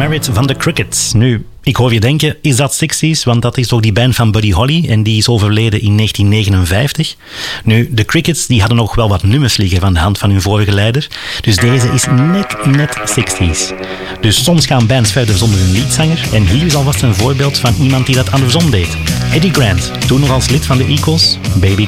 Married van The Crickets. Nu, ik hoor je denken, is dat 60s? Want dat is toch die band van Buddy Holly en die is overleden in 1959. Nu, The Crickets die hadden nog wel wat nummers liggen van de hand van hun vorige leider. Dus deze is net 60s. Dus soms gaan bands verder zonder hun leadzanger. En hier is alvast een voorbeeld van iemand die dat andersom deed. Eddie Grant, toen nog als lid van de Eagles, Baby